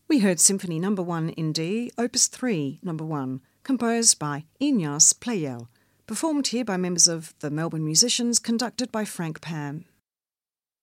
We heard Symphony No. 1 in D, Opus 3, No. 1, composed by Ignaz Pleyel, performed here by members of the Melbourne Musicians, conducted by Frank Pam.